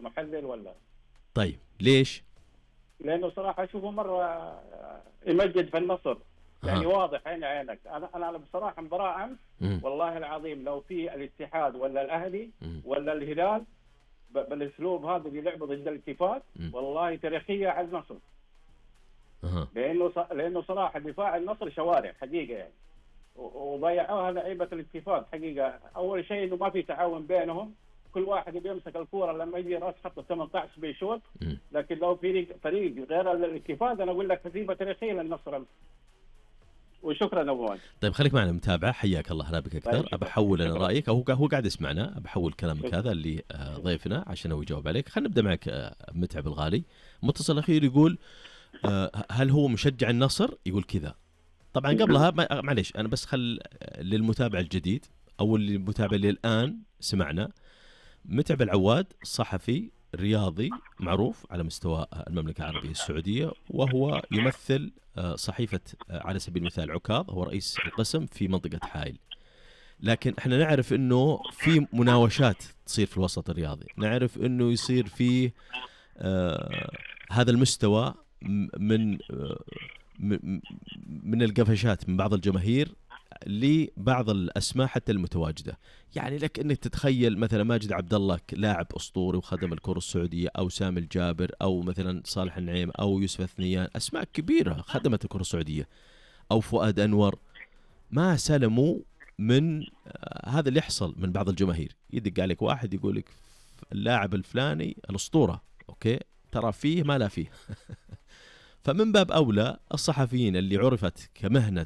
محلل ولا. طيب ليش؟ لانه صراحه اشوفه مره يمجد في النصر، يعني واضح عين عينك. انا بصراحه مباراه امس والله العظيم لو في الاتحاد ولا الاهلي ولا الهلال بالاسلوب هذا اللي لعبوا ضد الاتفاق والله تاريخيه على النصر. لانه صراحه دفاع النصر شوارع حقيقه يعني، وضيعوها لعيبه الاتفاق حقيقه. اول شيء انه ما في تعاون بينهم، كل واحد بيمسك الكوره لما يجي راس خط 18 بيشوط. لكن لو في فريق غير الاتفاق انا اقول لك هزيمه تاريخيه للنصر. وشكرا ابو ماجد. طيب خليك معنا متابعه، حياك الله، هلا بك اكثر. أبحول انا رايك، او هو قاعد يسمعنا، أبحول كلامك هذا اللي ضيفنا عشان هو يجاوب عليك. خلينا نبدا معك متعب الغالي. متصل اخير يقول هل هو مشجع النصر؟ يقول كذا. طبعا قبلها معليش انا بس خل للمتابع الجديد او المتابع اللي الان سمعنا، متعب العواد صحفي رياضي معروف على مستوى المملكة العربية السعودية، وهو يمثل صحيفة على سبيل المثال عكاظ، هو رئيس القسم في منطقة حائل. لكن احنا نعرف انه في مناوشات تصير في الوسط الرياضي، نعرف انه يصير فيه هذا المستوى من القفشات من بعض الجماهير لبعض الأسماء حتى المتواجدة. يعني لك أنك تتخيل مثلا ماجد عبد الله لاعب أسطوري وخدم الكرة السعودية، أو سامي الجابر، أو مثلا صالح النعيم، أو يوسف الثنيان، أسماء كبيرة خدمت الكرة السعودية، أو فؤاد أنور، ما سلموا من هذا اللي يحصل من بعض الجماهير. يدق عليك واحد يقول لك اللاعب الفلاني الأسطورة، أوكي ترى فيه ما لا فيه. فمن باب أولى الصحفيين اللي عرفت كمهنة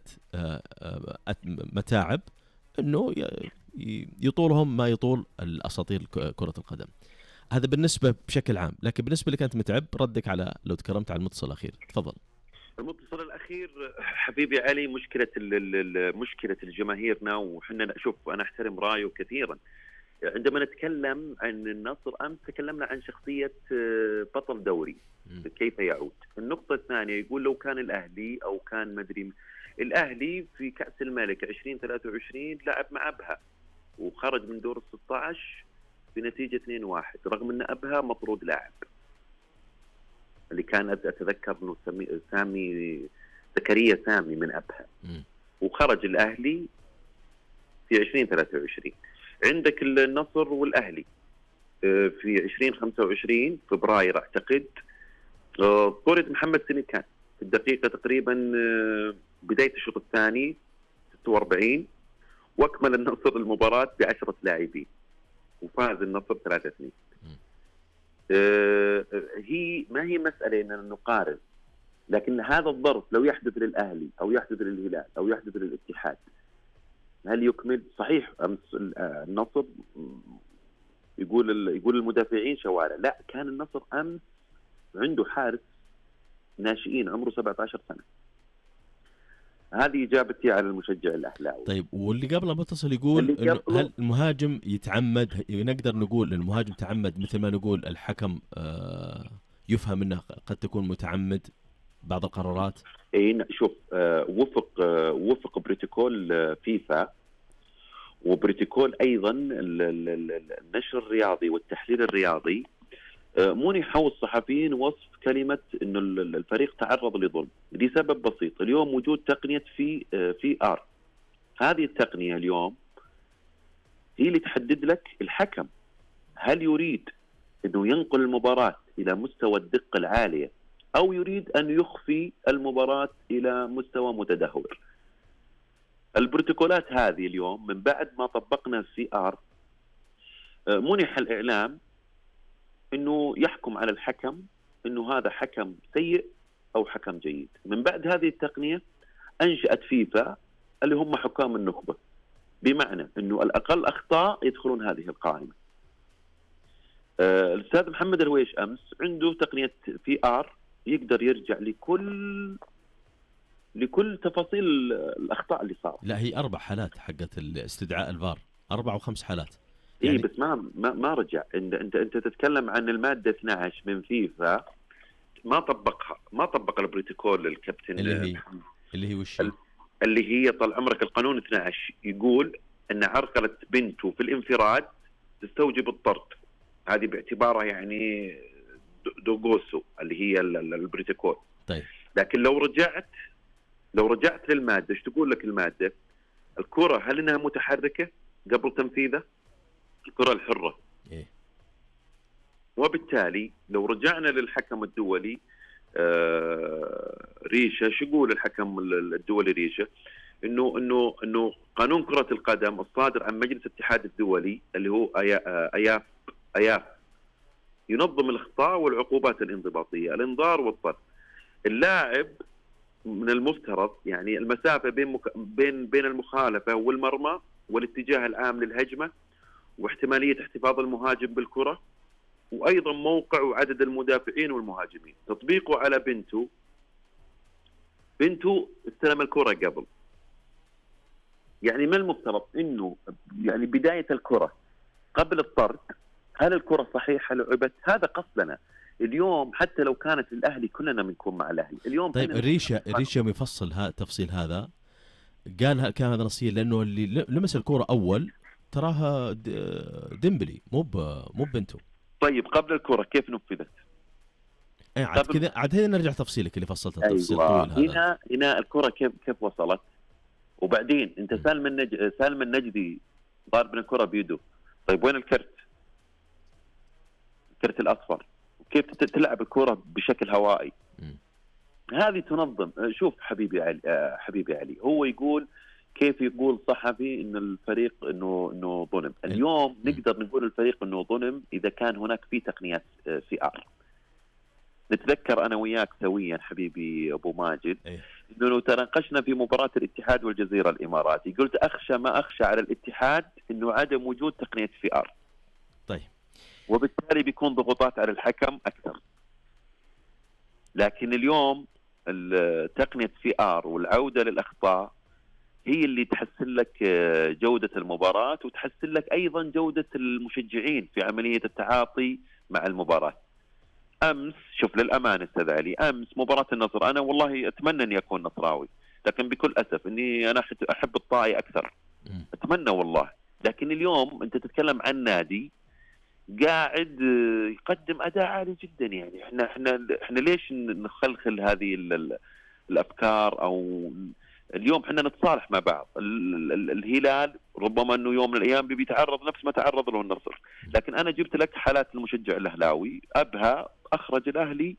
متاعب أنه يطولهم ما يطول الأساطير كرة القدم. هذا بالنسبة بشكل عام. لكن بالنسبة لك أنت متعب، ردك على لو تكرمت على المتصل الأخير، تفضل. المتصل الأخير حبيبي علي، مشكلة الجماهيرنا، وحنا شوف أنا أحترم رأيه كثيرا. عندما نتكلم عن النصر أمس تكلمنا عن شخصية بطل دوري كيف يعود. النقطة الثانية يقول لو كان الأهلي أو كان مدري الأهلي في كأس الملك 2023 لعب مع أبها وخرج من دور 16 بنتيجة 2-1 رغم أن أبها مطرود لاعب اللي كان أتذكر أنه سامي زكريا سامي من أبها، وخرج الأهلي في 2023. عندك النصر والأهلي في 2025 فبراير أعتقد طرد محمد سنيكان في الدقيقة تقريبا بداية الشوط الثاني 46، واكمل النصر المباراة ب10 لاعبين وفاز النصر 3-2. هي ما هي مسألة أننا نقارن، لكن هذا الظرف لو يحدث للأهلي أو يحدث للهلال أو يحدث للاتحاد هل يكمل؟ صحيح أمس النصر يقول المدافعين شوارع، لا كان النصر أمس عنده حارس ناشئين عمره 17 سنة. هذه إجابتي على المشجع الأهلاوي. طيب واللي قبل متصل يقول هل المهاجم يتعمد؟ نقدر نقول المهاجم تعمد مثل ما نقول الحكم يفهم أنه قد تكون متعمد بعض القرارات؟ اي شوف وفق بروتوكول فيفا وبروتوكول ايضا النشر الرياضي والتحليل الرياضي، منحوا الصحفيين وصف كلمه انه الفريق تعرض لظلم لسبب بسيط. اليوم وجود تقنيه في ار، هذه التقنيه اليوم هي اللي تحدد لك الحكم هل يريد انه ينقل المباراه الى مستوى الدقه العاليه أو يريد أن يخفي المباراة إلى مستوى متدهور. البروتوكولات هذه اليوم من بعد ما طبقنا السي آر منح الإعلام أنه يحكم على الحكم أنه هذا حكم سيء أو حكم جيد. من بعد هذه التقنية أنشأت فيفا اللي هم حكام النخبة، بمعنى أنه الأقل أخطاء يدخلون هذه القائمة. الأستاذ محمد الرويش أمس عنده تقنية في آر يقدر يرجع لكل تفاصيل الأخطاء اللي صارت. لا هي 4 حالات حقت الاستدعاء الفار، 4 أو 5 حالات يعني بس ما رجع. انت تتكلم عن المادة 12 من فيفا، ما طبق البروتوكول الكابتن اللي هي وش اللي هي طال عمرك القانون 12 يقول ان عرقلة بنته في الانفراد تستوجب الطرد. هذه باعتبارها يعني دوغوسو اللي هي البروتوكول. طيب لكن لو رجعت للماده، ايش تقول لك الماده؟ الكره هل انها متحركه قبل تنفيذها؟ الكره الحره. إيه؟ وبالتالي لو رجعنا للحكم الدولي ريشه، شو يقول الحكم الدولي ريشه؟ انه قانون كرة القدم الصادر عن مجلس الاتحاد الدولي اللي هو اياف ينظم الاخطاء والعقوبات الانضباطيه، الانذار والطرد. اللاعب من المفترض يعني المسافه بين المخالفه والمرمى والاتجاه العام للهجمه، واحتماليه احتفاظ المهاجم بالكره، وايضا موقع وعدد المدافعين والمهاجمين. تطبيقه على بنته استلم الكره قبل. يعني ما المفترض انه يعني بدايه الكره قبل الطرد، هل الكره صحيحه لعبت؟ هذا قصدنا اليوم. حتى لو كانت الاهلي كلنا بنكون مع الاهلي اليوم. طيب الريشه يفصل تفصيل هذا، قال كان هذا نصير لانه اللي لمس الكره اول تراها ديمبلي مو بنته. طيب قبل الكره كيف نفذت؟ عاد كذا عاد هنا نرجع تفصيلك اللي فصلته تفصيل أيوة. طويل هذا. هنا الكره كيف وصلت؟ وبعدين انت سالم النجدي ضارب الكره بيده. طيب وين الكرت الاصفر؟ كيف تلعب الكره بشكل هوائي؟ هذه تنظم. شوف حبيبي علي هو يقول كيف يقول صحفي ان الفريق انه ظلم. اليوم نقدر نقول الفريق انه ظلم اذا كان هناك في تقنيات CR. نتذكر انا وياك سويا حبيبي ابو ماجد انه لو تناقشنا في مباراه الاتحاد والجزيره الاماراتي، قلت اخشى ما اخشى على الاتحاد انه عدم وجود تقنيه CR. طيب وبالتالي بيكون ضغوطات على الحكم اكثر. لكن اليوم تقنيه CR والعوده للاخطاء هي اللي تحسن لك جوده المباراه، وتحسن لك ايضا جوده المشجعين في عمليه التعاطي مع المباراه. امس شوف للامانه استاذ علي، امس مباراه النصر انا والله اتمنى اني اكون نصراوي، لكن بكل اسف اني انا احب الطائي اكثر. اتمنى والله. لكن اليوم انت تتكلم عن نادي قاعد يقدم اداء عالي جدا. يعني احنا ليش نخلخل هذه الافكار؟ او اليوم احنا نتصالح مع بعض. الهلال ربما انه يوم من الايام بيتعرض نفس ما تعرض له النصر، لكن انا جبت لك حالات المشجع الاهلاوي ابها اخرج الاهلي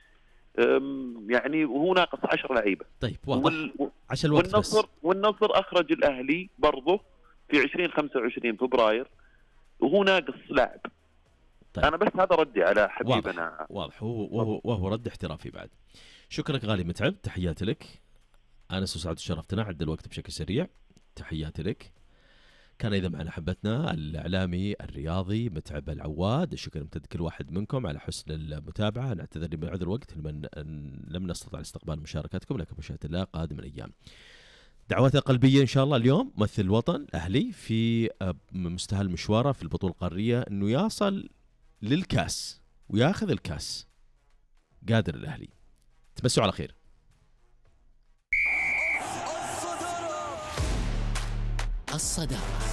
يعني وهو ناقص 10 لعيبه. طيب واضح عشان الوقت والنصر اخرج الاهلي برضه في 25 فبراير وهو ناقص لاعب. طيب. انا بس هذا ردي على حبيبنا. واضح وهو رد احترافي بعد. شكرا غالي متعب، تحياتي لك. أنس وسعد شرفتنا، عد الوقت بشكل سريع. تحياتي لك. كان إذا معنا حبتنا الإعلامي الرياضي متعب العواد. الشكر يمتد كل واحد منكم على حسن المتابعة. نعتذر لمن عذر الوقت لم نستطع استقبال مشاركاتكم، لكن بمشيئة الله قادم الأيام. دعوات قلبية إن شاء الله اليوم ممثل الوطن الأهلي في مستهل مشواره في البطولة القارية إنه يصل للكاس وياخذ الكاس. قادر الأهلي. تمسوا على خير. الصدارة